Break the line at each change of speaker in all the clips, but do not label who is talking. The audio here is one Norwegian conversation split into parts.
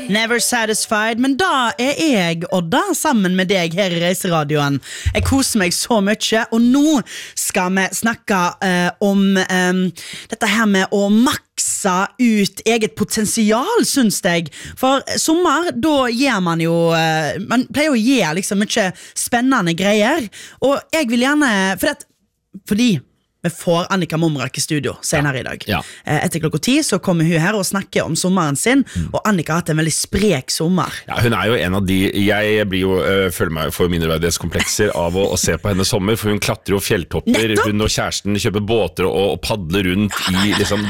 Never satisfied, men da jeg, Odda, sammen med deg her i Reiseradioen. Jeg koser meg så mye, og nå skal vi snakke om dette her med å makse ut eget potensial, synes jeg. For sommer, da gjør man jo, man pleier å gjøre liksom mye spennende greier, og jeg vil gjerne, fordi vi får Annika Momrak i studio senere i dag. Etter klokka 10 så kommer hun her og snakker om sommeren sin, og Annika har hatt en veldig sprek sommer.
Ja, hun jo en av de, jeg blir jo, føler meg for mindreverdighetskomplekser av å se på henne sommer, for hun klatrer jo fjelltopper, nettopp! Hun og kjæresten kjøper båter og padler rundt i, liksom,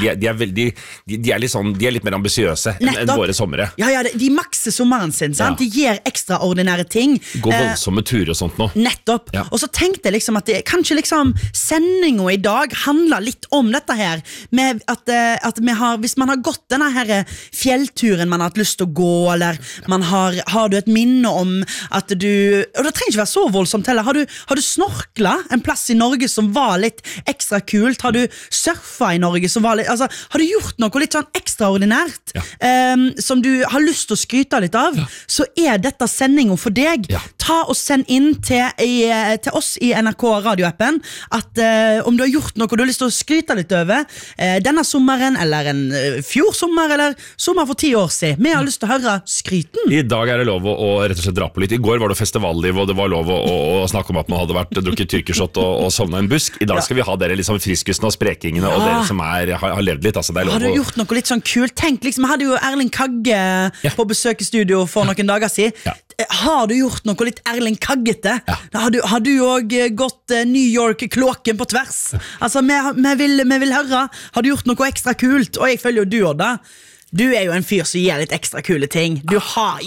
de er litt mer ambisiøse enn våre sommere.
De makser sommeren sin, sant? De gjør ekstraordinære ting.
Går voldsomme turer og sånt nå.
Nettopp. Og så tenkte jeg liksom at kanskje liksom sendingen i dag handler litt om dette her, med at vi har, hvis man har gått denne her fjellturen man har hatt lyst til å gå, eller har du et minne om at du, og det trenger ikke være så voldsomt heller, har du snorklet en plass i Norge som var litt ekstra kult, har du surfet i Norge som var litt, altså, har du gjort noe litt sånn ekstraordinært, som du har lyst til å skryte litt av, så dette sendingen for deg. Ta og send inn til oss i NRK radioappen, at om du har gjort noe du har lyst til å skryte litt over denne sommeren, eller en fjorsommer, eller sommer for 10 år siden. Vi har lyst til å høre skryten.
I dag det lov å rett og slett dra på litt. I går var det festivalliv, og det var lov å snakke om at man hadde drukket tyrkershot og sovnet en busk. I dag skal vi ha dere liksom friskusten og sprekingene, og dere som har levd litt. Altså, det lov
har du gjort noe litt sånn kult? Tenk, liksom, jeg hadde jo Erling Kagge på besøk i studio for noen dager siden. Har du gjort noe litt Erling Kaggete? Har du også gått New York-klokken på tvers? Altså, vi vil høre. Har du gjort noe ekstra kult? Og jeg følger jo du, Odda. Du jo en fyr som gjør litt ekstra kule ting. Du har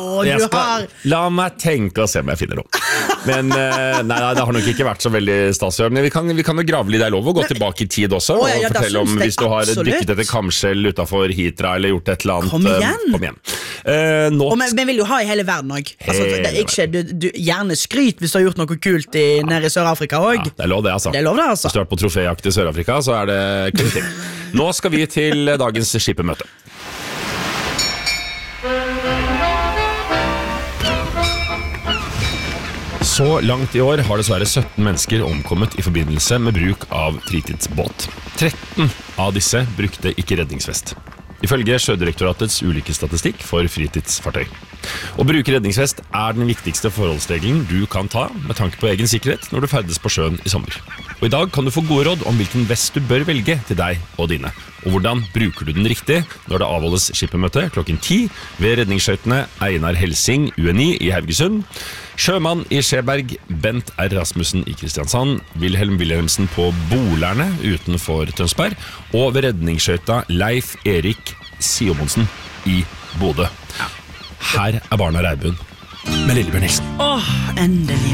La meg tenke og se om jeg finner noe. Men nei, det har nok ikke vært så veldig stasig. Men vi kan jo grave litt, det lov å gå tilbake i tid også, og fortelle om hvis du har dykket etter kamskjell utenfor Hitra, eller gjort et eller annet. Kom igjen.
Og vi vil jo ha i hele verden også. Altså, du gjerne skryt hvis du har gjort noe kult nede i Sør-Afrika også.
Det lov det, altså. Hvis du har vært på troféjakt i Sør-Afrika, så det kule ting. Nå skal vi til dagens skipemøte. Så langt i år har dessverre 17 mennesker omkommet i forbindelse med bruk av fritidsbåt. 13 av disse brukte ikke redningsvest. Ifølge Sjødirektoratets ulykkesstatistikk for fritidsfartøy. Å bruke redningsvest den viktigste forholdsregelen du kan ta med tanke på egen sikkerhet når du ferdes på sjøen i sommer. Og i dag kan du få gode råd om hvilken vest du bør velge til deg og dine. Og hvordan bruker du den riktig når det avholdes skipemøte klokken 10 ved redningsskøytene Einar Helsing, UNI i Haugesund, Sjømann i Skjeberg, Bent R. Rasmussen i Kristiansand, Wilhelm Wilhelmsen på Bolerne utenfor Tønsberg, og ved redningsskøyta Leif Erik Siomonsen i Bodø. Her Barna Reibund med Lillebjørn Nilsen.
Endelig.